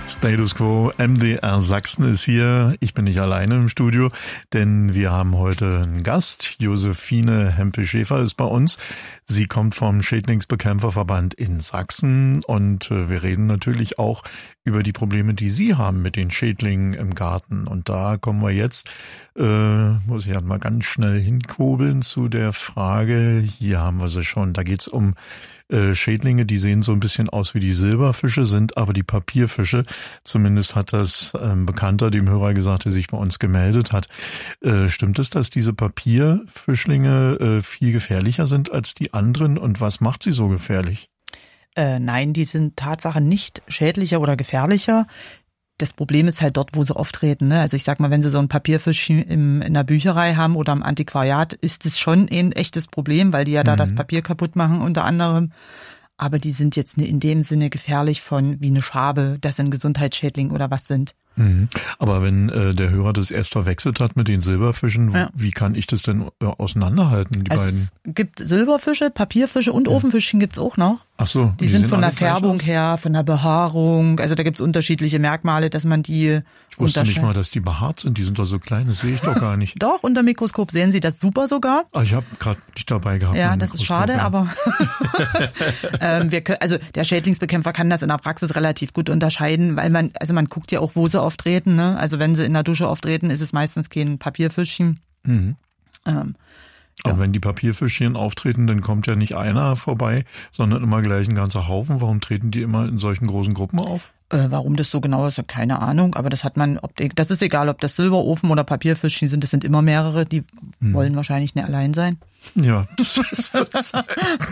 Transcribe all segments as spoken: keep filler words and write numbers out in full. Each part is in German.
Status Quo, M D R Sachsen ist hier. Ich bin nicht alleine im Studio, denn wir haben heute einen Gast. Josephine Hempel-Schäfer ist bei uns. Sie kommt vom Schädlingsbekämpferverband in Sachsen und wir reden natürlich auch über die Probleme, die Sie haben mit den Schädlingen im Garten. Und da kommen wir jetzt, äh, muss ich halt mal ganz schnell hinkurbeln zu der Frage. Hier haben wir sie schon. Da geht's um äh, Schädlinge, die sehen so ein bisschen aus wie die Silberfische, sind aber die Papierfische. Zumindest hat das ein Bekannter dem Hörer gesagt, der sich bei uns gemeldet hat. Äh, stimmt es, dass diese Papierfischlinge äh, viel gefährlicher sind als die anderen? Und was macht sie so gefährlich? Äh, nein, die sind Tatsache nicht schädlicher oder gefährlicher. Das Problem ist halt dort, wo sie auftreten. Ne? Also ich sag mal, wenn sie so ein Papierfisch im, in der Bücherei haben oder im Antiquariat, ist es schon ein echtes Problem, weil die ja da mhm. das Papier kaputt machen unter anderem. Aber die sind jetzt in dem Sinne gefährlich von wie eine Schabe, dass sie ein Gesundheitsschädling oder was sind. Mhm. Aber wenn äh, der Hörer das erst verwechselt hat mit den Silberfischen, ja. wie kann ich das denn äh, auseinanderhalten, die also beiden? Es gibt Silberfische, Papierfische und ja. Ofenfischchen gibt's auch noch. Ach so. Die, die sind von der Färbung her, von der Behaarung, also da gibt's unterschiedliche Merkmale, dass man die Ich wusste nicht mal, dass die behaart sind, die sind doch so klein, das sehe ich doch gar nicht. Doch, unter Mikroskop sehen Sie das super sogar. Ah, ich habe gerade nicht dabei gehabt. Ja, das ist schade, ja. aber ähm, wir können, also der Schädlingsbekämpfer kann das in der Praxis relativ gut unterscheiden, weil man, also man guckt ja auch, wo sie auftreten. Ne? Also wenn sie in der Dusche auftreten, ist es meistens kein Papierfischchen. Mhm. Ähm, Aber ja. wenn die Papierfischchen auftreten, dann kommt ja nicht einer vorbei, sondern immer gleich ein ganzer Haufen. Warum treten die immer in solchen großen Gruppen auf? Äh, warum das so genau ist, keine Ahnung. Aber das hat man, ob das ist egal, ob das Silberofen oder Papierfischchen sind, das sind immer mehrere, die hm. wollen wahrscheinlich nicht allein sein. Ja, das wird sein.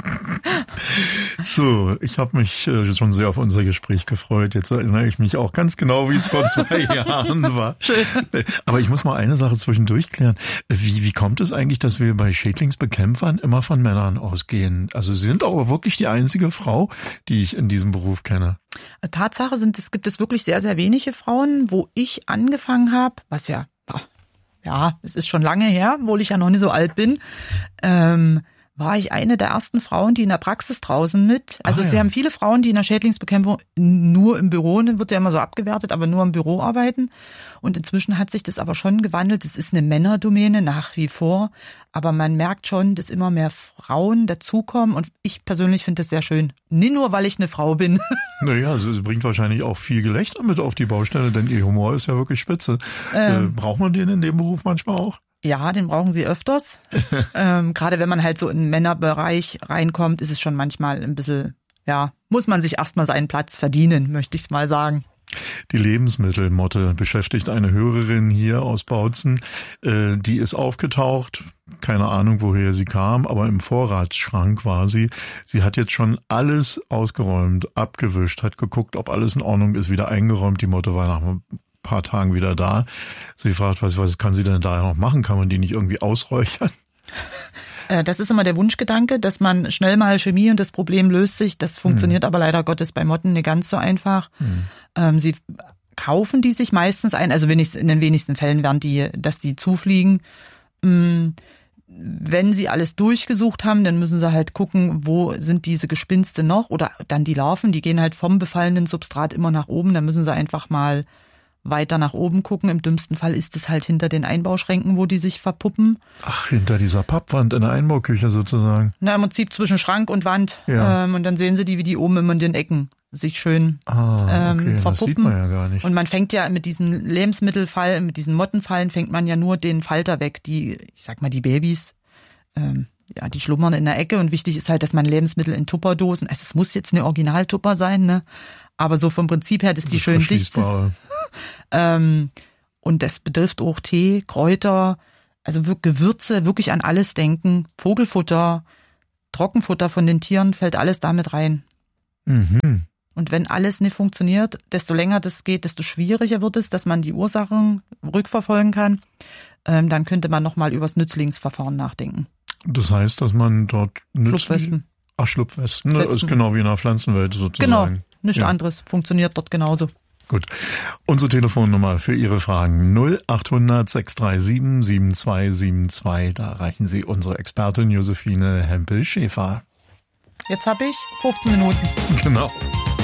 So, ich habe mich äh, schon sehr auf unser Gespräch gefreut. Jetzt erinnere ich mich auch ganz genau, wie es vor zwei Jahren war. Schön. Aber ich muss mal eine Sache zwischendurch klären. Wie, wie kommt es eigentlich, dass wir bei Schädlingsbekämpfern immer von Männern ausgehen? Also Sie sind aber wirklich die einzige Frau, die ich in diesem Beruf kenne. Tatsache sind, es gibt es wirklich sehr, sehr wenige Frauen, wo ich angefangen habe, was ja, ja, es ist schon lange her, obwohl ich ja noch nicht so alt bin, ähm, war ich eine der ersten Frauen, die in der Praxis draußen mit, also ah, Sie ja. haben viele Frauen, die in der Schädlingsbekämpfung nur im Büro, wird ja immer so abgewertet, aber nur im Büro arbeiten. Und inzwischen hat sich das aber schon gewandelt. Es ist eine Männerdomäne nach wie vor, aber man merkt schon, dass immer mehr Frauen dazukommen und ich persönlich finde das sehr schön. Nicht nur, weil ich eine Frau bin. Naja, also es bringt wahrscheinlich auch viel Gelächter mit auf die Baustelle, denn Ihr Humor ist ja wirklich spitze. Ähm, äh, braucht man den in dem Beruf manchmal auch? Ja, den brauchen sie öfters. ähm, gerade wenn man halt so in den Männerbereich reinkommt, ist es schon manchmal ein bisschen, ja, muss man sich erstmal seinen Platz verdienen, möchte ich es mal sagen. Die Lebensmittelmotte beschäftigt eine Hörerin hier aus Bautzen. Äh, die ist aufgetaucht, keine Ahnung, woher sie kam, aber im Vorratsschrank war sie. Sie hat jetzt schon alles ausgeräumt, abgewischt, hat geguckt, ob alles in Ordnung ist, wieder eingeräumt. Die Motte war nach einem paar Tagen wieder da. Sie fragt, was, was kann sie denn da noch machen? Kann man die nicht irgendwie ausräuchern? Das ist immer der Wunschgedanke, dass man schnell mal Chemie und das Problem löst sich. Das funktioniert hm. aber leider Gottes bei Motten nicht ganz so einfach. Hm. Ähm, sie kaufen die sich meistens ein, also wenigstens in den wenigsten Fällen werden die, dass die zufliegen. Ähm, wenn sie alles durchgesucht haben, dann müssen sie halt gucken, wo sind diese Gespinste noch oder dann die Larven, die gehen halt vom befallenen Substrat immer nach oben. Da müssen sie einfach mal weiter nach oben gucken. Im dümmsten Fall ist es halt hinter den Einbauschränken, wo die sich verpuppen. Ach, hinter dieser Pappwand in der Einbauküche sozusagen. Na, im Prinzip zwischen Schrank und Wand. Ja. Ähm, und dann sehen sie die, wie die oben immer in den Ecken sich schön ah, okay. ähm, verpuppen. Das sieht man ja gar nicht. Und man fängt ja mit diesen Lebensmittelfallen, mit diesen Mottenfallen fängt man ja nur den Falter weg. Die, ich sag mal, die Babys, ähm, ja, die schlummern in der Ecke. Und wichtig ist halt, dass man Lebensmittel in Tupperdosen, also es muss jetzt eine Original-Tupper sein, ne? Aber so vom Prinzip her, dass die das schön dicht sind. ähm, und das betrifft auch Tee, Kräuter, also Gewürze, wirklich an alles denken. Vogelfutter, Trockenfutter von den Tieren, fällt alles damit rein. Mhm. Und wenn alles nicht funktioniert, desto länger das geht, desto schwieriger wird es, dass man die Ursachen rückverfolgen kann. Ähm, dann könnte man nochmal übers Nützlingsverfahren nachdenken. Das heißt, dass man dort Nützlinge... Schlupfwespen. Ach, Schlupfwespen, ne? Ist genau wie in der Pflanzenwelt sozusagen. Genau, nichts ja. anderes. Funktioniert dort genauso. Gut. Unsere Telefonnummer für Ihre Fragen null achthundert sechs drei sieben sieben zwei sieben zwei. Da erreichen Sie unsere Expertin Josephine Hempel-Schäfer. Jetzt habe ich fünfzehn Minuten. Genau.